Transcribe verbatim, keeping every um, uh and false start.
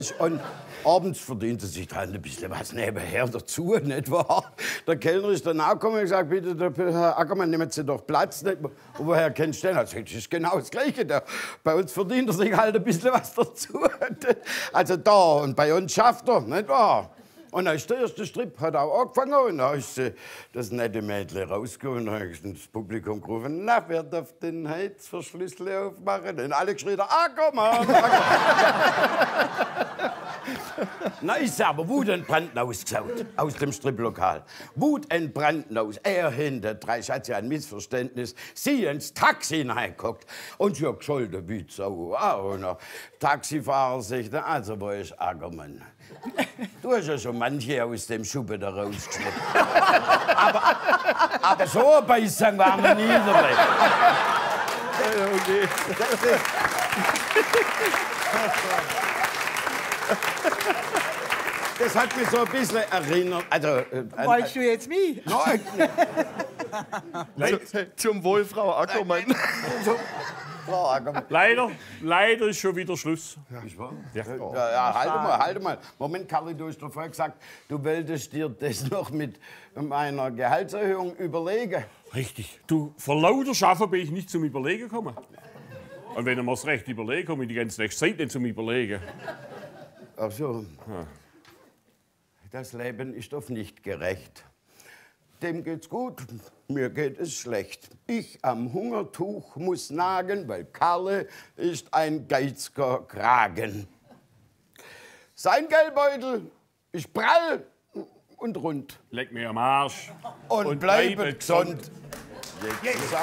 Und abends verdient er sich dann ein bisschen was nebenher dazu, nicht wahr? Der Kellner ist dann auch gekommen und gesagt, bitte, der Herr Ackermann, nehmen Sie doch Platz. Nicht? Und woher kennst du den? Also, das ist genau das Gleiche. Der, bei uns verdient er sich halt ein bisschen was dazu. Also da, und bei uns schafft er, nicht wahr? Und dann ist der erste Strip hat auch angefangen und dann ist äh, das nette Mädchen rausgekommen und dann habe ich ins Publikum gerufen, na, wer darf den Heizverschlüssel aufmachen? Und alle geschrien, Ackermann! Na, ist aber wutentbrannt ausgesaugt aus dem Striplokal. Wutentbrannt aus. Er hinter drei, hat ja ein Missverständnis. Sie ins Taxi hineingeguckt und sie hat gescholten wie die Sau. Ah, und der Taxifahrer sagt, also wo ist Ackermann? Du hast ja schon manche aus dem Schuppen da rausgeschnitten. aber, aber so ein Beißang waren wir nie dabei. Ja, okay. Das hat mich so ein bisschen erinnert. Also, äh, Wolltest du jetzt mich? Nein, Zum Wohl, Frau Ackermann. so, Frau Ackermann. Leider, leider ist schon wieder Schluss. Ist wahr? Ja. Ja, ja, halt mal, halt mal. Moment, Karli, du hast doch vorher gesagt, du wolltest dir das noch mit meiner Gehaltserhöhung überlegen. Richtig. Du, vor lauter Schaffen bin ich nicht zum Überlegen gekommen. Und wenn ich mir's recht überlege, komme ich die ganze nächste Zeit nicht zum Überlegen. Ach so. Das Leben ist oft nicht gerecht. Dem geht's gut, mir geht es schlecht. Ich am Hungertuch muss nagen, weil Karle ist ein geiziger Kragen. Sein Geldbeutel ist prall und rund. Leck mir am Arsch. Und, Und bleibe bleibe gesund. Jetzt.